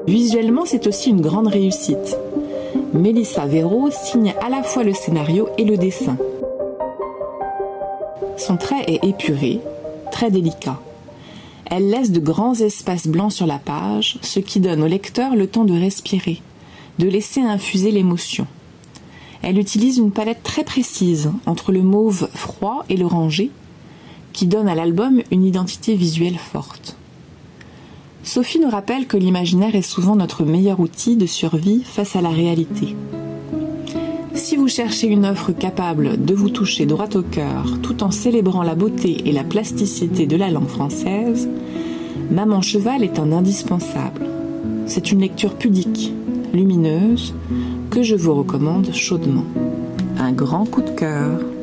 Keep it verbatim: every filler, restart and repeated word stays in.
Visuellement, c'est aussi une grande réussite. Mélissa Véraud signe à la fois le scénario et le dessin. Son trait est épuré, très délicat. Elle laisse de grands espaces blancs sur la page, ce qui donne au lecteur le temps de respirer, de laisser infuser l'émotion. Elle utilise une palette très précise entre le mauve froid et l'orangé, qui donne à l'album une identité visuelle forte. Sophie nous rappelle que l'imaginaire est souvent notre meilleur outil de survie face à la réalité. Si vous cherchez une œuvre capable de vous toucher droit au cœur tout en célébrant la beauté et la plasticité de la langue française, Maman Cheval est un indispensable. C'est une lecture pudique, lumineuse, que je vous recommande chaudement. Un grand coup de cœur.